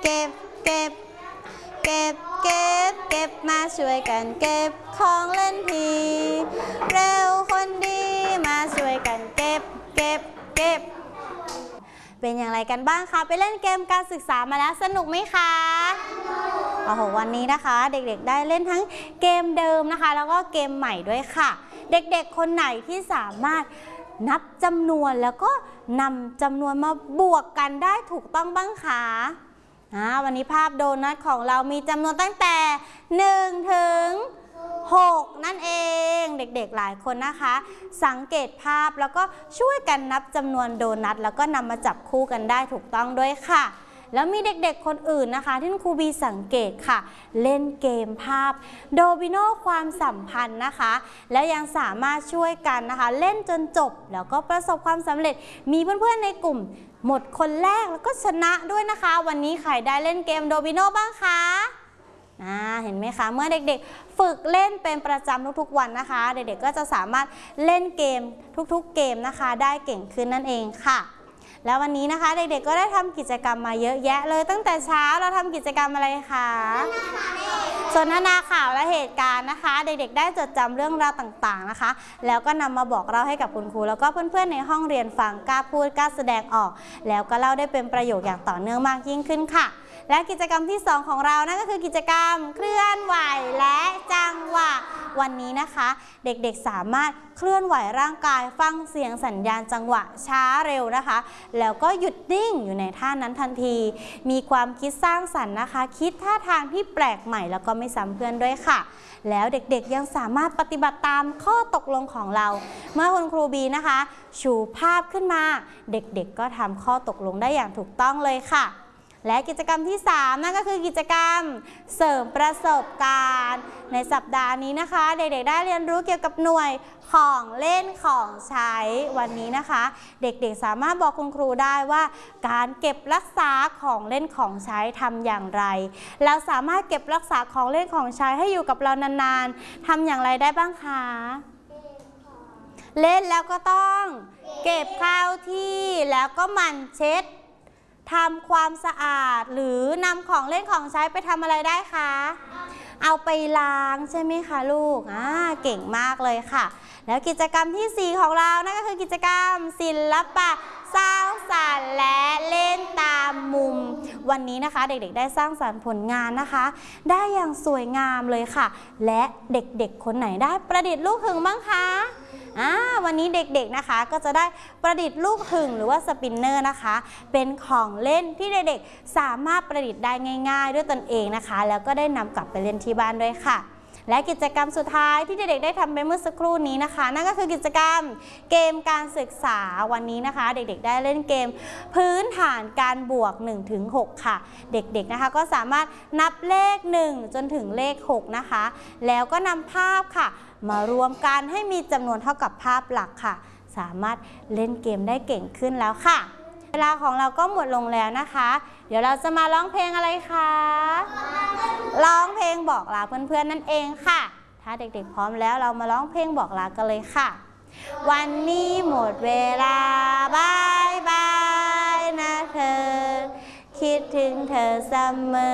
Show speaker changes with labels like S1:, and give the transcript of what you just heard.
S1: เก็บเก็บเก็บเก็บเก็บมาช่วยกันเก็บของเล่นทีเร็วคนดีมาช่วยกันเก็บเก็บเก็บเป็นอย่างไรกันบ้างคะไปเล่นเกมการศึกษามาแล้วสนุกไหมคะโอ้โหวันนี้นะคะเด็กๆได้เล่นทั้งเกมเดิมนะคะแล้วก็เกมใหม่ด้วยค่ะเด็กๆคนไหนที่สามารถนับจำนวนแล้วก็นำจำนวนมาบวกกันได้ถูกต้องบ้างคะวันนี้ภาพโดนัทของเรามีจำนวนตั้งแต่1 ถึง 6นั่นเองเด็กๆหลายคนนะคะสังเกตภาพแล้วก็ช่วยกันนับจำนวนโดนัทแล้วก็นำมาจับคู่กันได้ถูกต้องด้วยค่ะแล้วมีเด็กๆคนอื่นนะคะที่ครูบีสังเกตค่ะเล่นเกมภาพโดมิโนความสัมพันธ์นะคะแล้วยังสามารถช่วยกันนะคะเล่นจนจบแล้วก็ประสบความสำเร็จมีเพื่อนๆในกลุ่มหมดคนแรกแล้วก็ชนะด้วยนะคะวันนี้ใครได้เล่นเกมโดมิโนบ้างคะเห็นไหมคะเมื่อเด็กๆฝึกเล่นเป็นประจำทุกๆวันนะคะเด็กๆก็จะสามารถเล่นเกมทุกๆเกมนะคะได้เก่งขึ้นนั่นเองค่ะแล้ววันนี้นะคะเด็กๆก็ได้ทำกิจกรรมมาเยอะแยะเลยตั้งแต่เช้าเราทำกิจกรรมอะไรคะสนทนาข่าวและเหตุการณ์นะคะเด็กๆได้จดจำเรื่องราวต่างๆนะคะแล้วก็นำมาบอกเล่าให้กับคุณครูแล้วก็เพื่อนๆในห้องเรียนฟังกล้าพูดกล้าแสดงออกแล้วก็เล่าได้เป็นประโยชน์อย่างต่อเนื่องมากยิ่งขึ้นค่ะและกิจกรรมที่2ของเรานั่นก็คือกิจกรรมเคลื่อนไหวและจังหวะวันนี้นะคะเด็กๆสามารถเคลื่อนไหวร่างกายฟังเสียงสัญญาณจังหวะช้าเร็วนะคะแล้วก็หยุดนิ่งอยู่ในท่านั้นทันทีมีความคิดสร้างสรรค์นะคะคิดท่าทางที่แปลกใหม่แล้วก็ไม่ซ้ำเพื่อนด้วยค่ะแล้วเด็กๆยังสามารถปฏิบัติตามข้อตกลงของเราเมื่อคุณครูบีนะคะชูภาพขึ้นมาเด็กๆก็ทำข้อตกลงได้อย่างถูกต้องเลยค่ะและกิจกรรมที่3นั่นก็คือกิจกรรมเสริมประสบการณ์ในสัปดาห์นี้นะคะเด็กๆได้เรียนรู้เกี่ยวกับหน่วยของเล่นของใช้วันนี้นะคะเด็กๆสามารถบอกคุณครูได้ว่าการเก็บรักษาของเล่นของใช้ทำอย่างไรเราสามารถเก็บรักษาของเล่นของใช้ให้อยู่กับเรานานๆทำอย่างไรได้บ้างคะเล่นแล้วก็ต้องเก็บเข้าที่แล้วก็หมั่นเช็ดทำความสะอาดหรือนำของเล่นของใช้ไปทำอะไรได้คะเอาไปล้างใช่ไหมคะลูกเก่งมากเลยค่ะแล้วกิจกรรมที่4ของเรานั่นก็คือกิจกรรมศิลปะสร้างสรรค์และเล่นตามมุมวันนี้นะคะเด็กๆได้สร้างสรรค์ผลงานนะคะได้อย่างสวยงามเลยค่ะและเด็กๆคนไหนได้ประดิษฐ์ลูกหึ่งบ้างคะวันนี้เด็กๆนะคะก็จะได้ประดิษฐ์ลูกหึ่งหรือว่าสปินเนอร์นะคะเป็นของเล่นที่เด็กๆสามารถประดิษฐ์ได้ง่ายๆด้วยตนเองนะคะแล้วก็ได้นำกลับไปเล่นที่บ้านด้วยค่ะและกิจกรรมสุดท้ายที่เด็กๆได้ทำไปเมื่อสักครู่นี้นะคะนั่นก็คือกิจกรรมเกมการศึกษาวันนี้นะคะเด็กๆได้เล่นเกมพื้นฐานการบวก1 ถึง 6ค่ะเด็กๆนะคะก็สามารถนับเลข1จนถึงเลข6นะคะแล้วก็นำภาพค่ะมารวมกันให้มีจำนวนเท่ากับภาพหลักค่ะสามารถเล่นเกมได้เก่งขึ้นแล้วค่ะเวลาของเราก็หมดลงแล้วนะคะเดี๋ยวเราจะมาร้องเพลงอะไรคะร้องเพลงบอกลาเพื่อนๆนั่นเองค่ะถ้าเด็กๆพร้อมแล้วเรามาร้องเพลงบอกลากันเลยค่ะวันนี้หมดเวลาบายบายนะเธอคิดถึงเธอเสมอ